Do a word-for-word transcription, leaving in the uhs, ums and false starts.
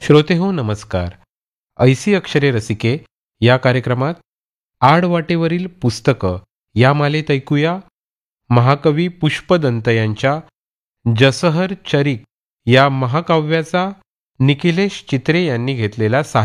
श्रोते हो नमस्कार. ऐसी अक्षरे रसिके या कार्यक्रमात आडवाटेवरील पुस्तकं या मालेत ऐकूया महाकवी पुष्पदंत यांच्या जसहर चरिक या महाकाव्याचा निखिलेश चित्रे यांनी घेतलेला